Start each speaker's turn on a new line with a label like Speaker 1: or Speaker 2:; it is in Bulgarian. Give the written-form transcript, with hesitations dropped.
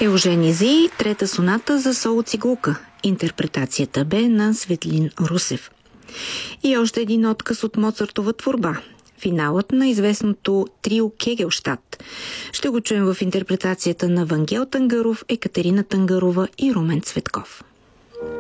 Speaker 1: Евженизи, трета соната за соло цигулка. Интерпретацията бе на Светлин Русев. И още един отказ от Моцартова творба. Финалът на известното трио Кегелщат. Ще го чуем в интерпретацията на Вангел Тангаров, Екатерина Тангарова и Румен Цветков.